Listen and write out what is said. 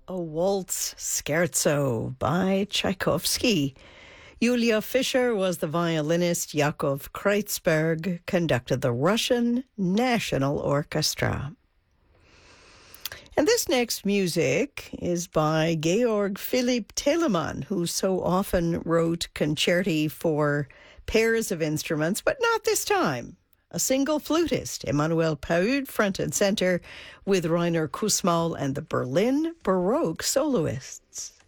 A Waltz Scherzo by Tchaikovsky. Julia Fischer was the violinist. Yakov Kreutzberg conducted the Russian National Orchestra. And this next music is by Georg Philipp Telemann, who so often wrote concerti for pairs of instruments, but not this time. A single flutist, Emanuel Paud, front and center, with Rainer Kussmaul and the Berlin Baroque soloists.